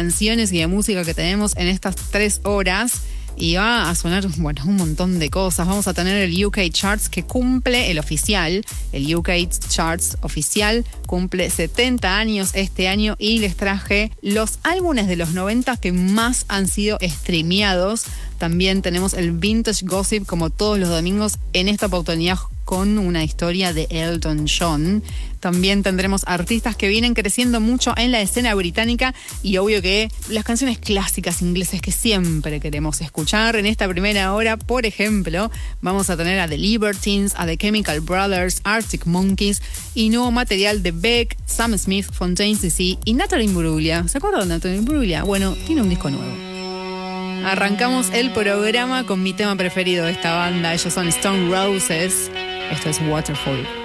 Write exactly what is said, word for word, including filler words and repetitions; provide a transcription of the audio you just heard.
canciones y de música que tenemos en estas tres horas. Y va a sonar, bueno, un montón de cosas. Vamos a tener el U K Charts que cumple, el oficial, el U K Charts oficial, cumple setenta años este año y les traje los álbumes de los noventa que más han sido streameados. También tenemos el Vintage Gossip como todos los domingos, en esta oportunidad con una historia de Elton John. También tendremos artistas que vienen creciendo mucho en la escena británica y obvio que las canciones clásicas inglesas que siempre queremos escuchar. En esta primera hora, por ejemplo, vamos a tener a The Libertines, a The Chemical Brothers, Arctic Monkeys y nuevo material de Beck, Sam Smith, Fontaines D C y Natalie Imbruglia. ¿Se acuerdan de Natalie Imbruglia? Bueno, tiene un disco nuevo. Arrancamos el programa con mi tema preferido de esta banda. Ellos son Stone Roses. Esto es Waterfall.